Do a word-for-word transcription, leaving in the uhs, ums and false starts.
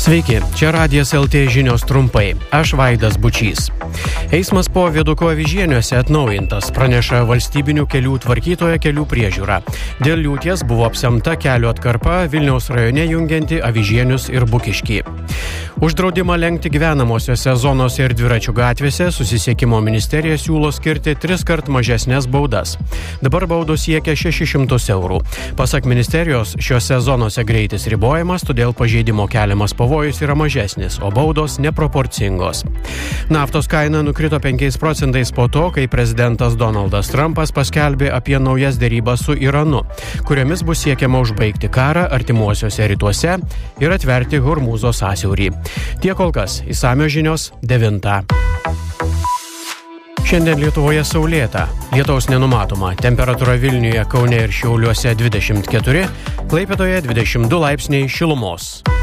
Sveiki, čia Radijas L T žinios trumpai. Aš Vaidas Bučys. Eismas po viaduko Avižieniuose atnaujintas, praneša valstybinių kelių tvarkytoja kelių priežiūra. Dėl liūties buvo apsemta kelio atkarpa Vilniaus rajone jungianti Avižienius ir Bukiškį. Už draudimą lenkti gyvenamosiose zonose ir dviračių gatvėse Susisiekimo ministerija siūlo skirti tris kart mažesnės baudas. Dabar baudos siekia šešis šimtus eurų. Pasak ministerijos, šiose zonose greitis ribojamas, todėl pažeidimo keliamas pavojus yra mažesnis, o baudos neproporcingos. Naftos kaina nukrito penkiais procentais po to, kai prezidentas Donaldas Trumpas paskelbė apie naujas derybas su Iranu, kuriomis bus siekiama užbaigti karą artimuosiuose rytuose ir atverti Hormūzo sąsiaurį. Tiek kol kas, išsamios žinios devintą. Šiandien Lietuvoje saulėta. Lietaus nenumatoma. Temperatūra Vilniuje, Kaune ir Šiauliuose dvidešimt keturi, Klaipėdoje dvidešimt du laipsniai šilumos.